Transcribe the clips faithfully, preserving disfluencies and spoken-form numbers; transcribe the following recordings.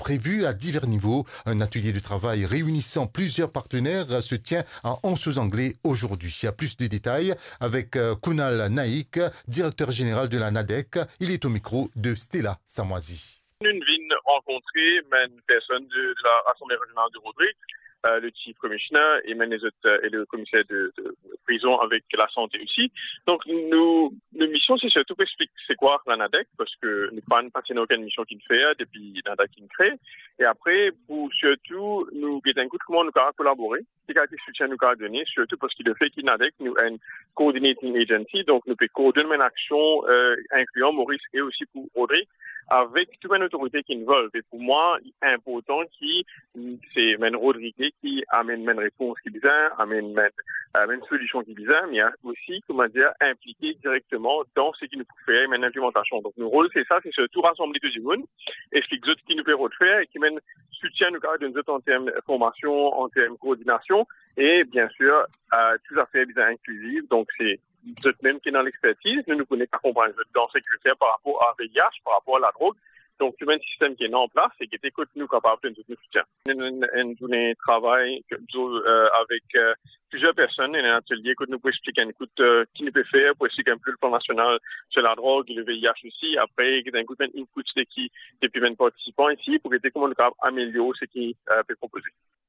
prévues à divers niveaux. Un atelier de travail réunissant plusieurs partenaires se tient à Anse-aux-Anglais aujourd'hui. Il y a plus de détails avec Kunal Naik, directeur général de la NADEC. Il est au micro de Stella Samoisi. Nous venons rencontrer une personne de, de l'Assemblée régionale de Rodrigue, euh, le chief commissioner et, même les autres, euh, et le commissaire de, de prison avec la santé aussi. Donc, nous, nos missions, c'est surtout pour expliquer c'est quoi la NADEC, parce que nous pas pas aucune mission qui nous fait depuis NADEC qui nous crée. Et après, pour surtout, nous guetter un coup de comment nous pouvons collaborer, quel soutien nous pouvons donner, surtout parce qu'il le fait qu'il NADEC, nous a une coordinating agency, donc nous pouvons coordonner une action, euh, incluant Maurice et aussi pour Rodrigue, avec toute une autorité qui nous veut. Et pour moi, il est important qui, c'est une Rodrigue qui amène une réponse qui vient, amène une, une solution qui vient, mais aussi, comment dire, impliqué directement dans ce qui nous peut faire, une implémentation. Donc, notre rôle, c'est ça, c'est surtout rassembler tout le monde, expliquer ce qui nous peut faire et qui mène soutien nous de nous en termes de formation, en termes de coordination, et bien sûr, euh, tout à fait bien inclusive. Donc, c'est vous même qui est dans l'expertise, nous nous connaissons accompagner dans sécuritaire par rapport à V I H, par rapport à la drogue. Donc, tout le système qui est en place et qui est écoute nous capable de nous soutien. Une journée travail euh, avec euh, plusieurs personnes, un atelier que nous pouvons expliquer un coup euh, qui nous peut faire pour expliquer un peu le plan national sur la drogue et le V I H aussi. Après, il y a un coup de input de qui depuis vingt participants ici pour aider comment nous capable améliorer ce qui euh, peut proposer.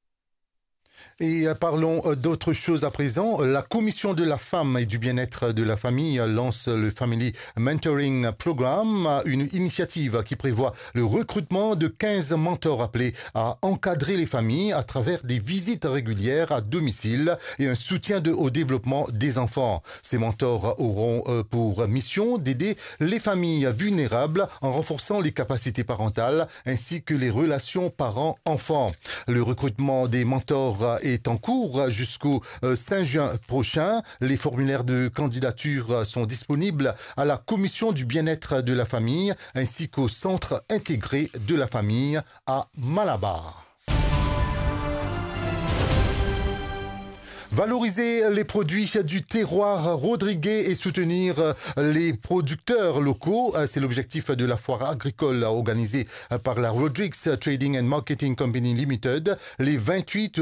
Et parlons d'autre chose à présent. La Commission de la femme et du bien-être de la famille lance le Family Mentoring Programme, une initiative qui prévoit le recrutement de quinze mentors appelés à encadrer les familles à travers des visites régulières à domicile et un soutien de, au développement des enfants. Ces mentors auront pour mission d'aider les familles vulnérables en renforçant les capacités parentales ainsi que les relations parents-enfants. Le recrutement des mentors est en cours jusqu'au cinq juin prochain. Les formulaires de candidature sont disponibles à la Commission du bien-être de la famille ainsi qu'au Centre intégré de la famille à Malabar. Valoriser les produits du terroir rodriguais et soutenir les producteurs locaux, c'est l'objectif de la foire agricole organisée par la Rodrigues Trading and Marketing Company Limited les vingt-huit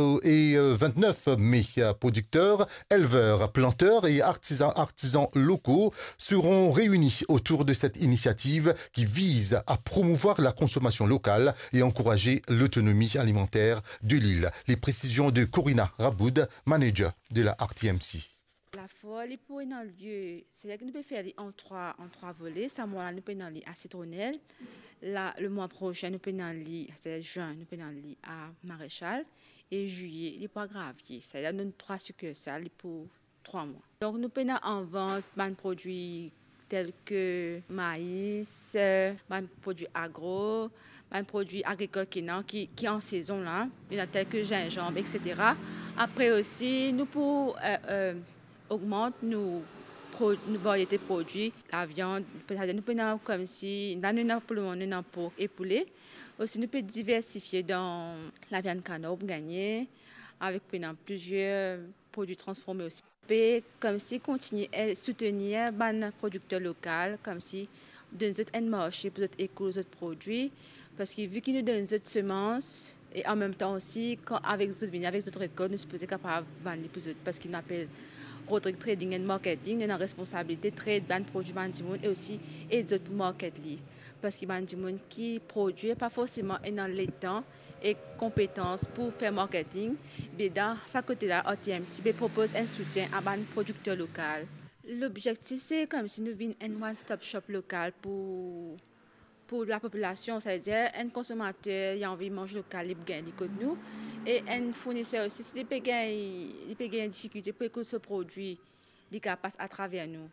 et vingt-neuf mai. Producteurs, éleveurs, planteurs et artisans, artisans locaux seront réunis autour de cette initiative qui vise à promouvoir la consommation locale et encourager l'autonomie alimentaire de l'île. Les précisions de Corina Raboud, manager de la R T M C. La foire, il peut dans le lieu, c'est-à-dire que nous pouvons faire en trois, en trois volets. Ça, moi, nous pouvons aller à Citronnelle. Là, le mois prochain, nous pouvons aller, c'est juin, nous pouvons aller à Maréchal. Et juillet, il peut à Gravier. C'est-à-dire nous trois succursales pour trois mois. Donc, nous pouvons en vente des produits tels que maïs, des produits agro, un produit agricole qui est qui, qui en saison là, tels que gingembre, et cetera. Après aussi, nous pour euh, euh, augmenter nos, pro, nos variétés de produits, la viande, nous pouvons comme si, là nous avons pour le moment, nous avons pour et poulet. Aussi, nous pouvons diversifier dans la viande canard pour gagner, avec plusieurs produits transformés aussi. Et comme si continuer à soutenir les producteurs locaux, comme si donner un marché pour les écoles, les produits. Parce que vu qu'ils nous donnent des semences, et en même temps aussi, quand, avec les autres avec les autres écoles, nous sommes capables de vendre les autres. Parce qu'ils appellent Rodrigue Trading and Marketing, nous avons la responsabilité de traiter des produits et aussi et d'autres pour marketer. Parce qu'il y a des gens qui produisent pas forcément dans les temps et compétences pour faire marketing. Mais dans ce côté-là, R T M C propose un soutien à des producteurs locaux. L'objectif, c'est comme si nous venions un one-stop shop local pour. Pour la population, c'est-à-dire un consommateur qui a envie de manger local, il gagne des nous. Et un fournisseur aussi, s'il peut gagner une difficulté pour que ce produit passe à travers nous.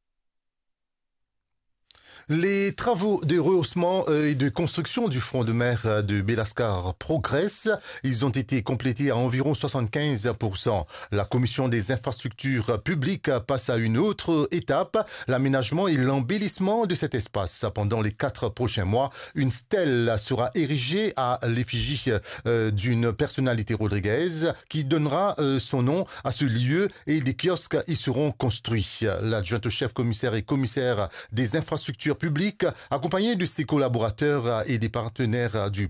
Les travaux de rehaussement et de construction du front de mer de Belascar progressent. Ils ont été complétés à environ soixante-quinze pour cent. La commission des infrastructures publiques passe à une autre étape, l'aménagement et l'embellissement de cet espace. Pendant les quatre prochains mois, une stèle sera érigée à l'effigie d'une personnalité rodriguaise qui donnera son nom à ce lieu et des kiosques y seront construits. L'adjointe au chef commissaire et commissaire des infrastructures publiques, accompagné de ses collaborateurs et des partenaires du